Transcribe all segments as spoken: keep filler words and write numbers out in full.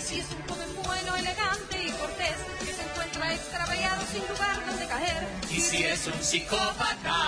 si es un joven bueno, elegante y cortés, que se encuentra extraviado sin lugar donde caer. Y si es un psicópata.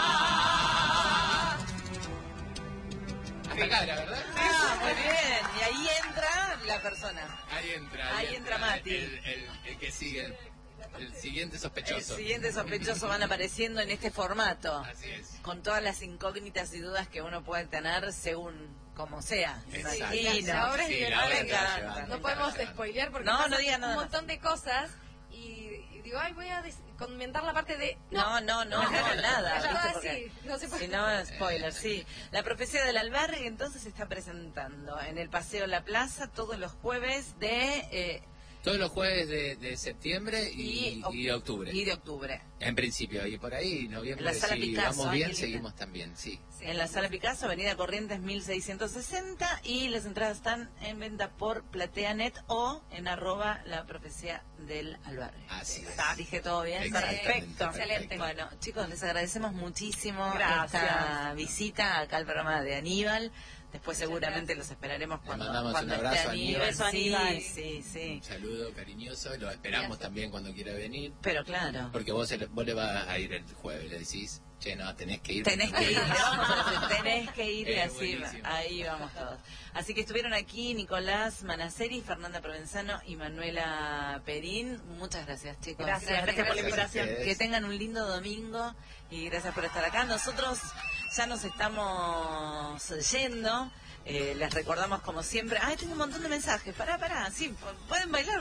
Hasta acá, la verdad. Ah, muy bien. Y ahí entra la persona. Ahí entra. Ahí entra Mati. El, el, el que sigue, el, el siguiente sospechoso. El siguiente sospechoso van apareciendo en este formato. Así es. Con todas las incógnitas y dudas que uno puede tener según como sea. Exacto. Imagino. Ahora es Sí, divertido. la Me verdad, encanta. llevando. No podemos spoilear porque No, pasan no diga nada un más. montón de cosas y, y digo, ay, voy a des- comentar la parte de... No, no, no, no, nada. Ya ¿viste? va Porque así, no se puede. si no, spoiler, sí. La profecía del albergue entonces se está presentando en el Paseo La Plaza todos los jueves de... Eh, Todos los jueves de, de septiembre y, y de octubre. Y de octubre. En principio, y por ahí, noviembre, En la Sala si Picasso, vamos ay, bien, qué linda. seguimos también, sí. En la Sala Picasso, Avenida Corrientes mil seiscientos sesenta, y las entradas están en venta por PlateaNet o en arroba la profecía del albergue. Así es. Está, dije todo bien. Exactamente, Perfecto. excelente. Bueno, chicos, les agradecemos muchísimo Gracias. esta visita acá al programa de Aníbal. Después seguramente los esperaremos Le cuando, mandamos cuando un esté abrazo a Aníbal. Aníbal. Sí, Aníbal. sí, sí. Un saludo cariñoso, lo esperamos también cuando quiera venir. Pero claro. Porque vos, el- vos le vas a ir el jueves, le decís, che, no, tenés que ir. Tenés que ir, le vamos a decir, tenés que ir y Eh, así, buenísimo. ahí vamos todos. Así que estuvieron aquí Nicolás Manaceri, Fernanda Provenzano y Manuela Perín. Muchas gracias, chicos. Gracias, gracias por la Gracias. invitación. Que tengan un lindo domingo y gracias por estar acá. Nosotros ya nos estamos yendo. Eh, les recordamos como siempre. Ay, tengo un montón de mensajes. Pará, pará. Sí, pueden bailar.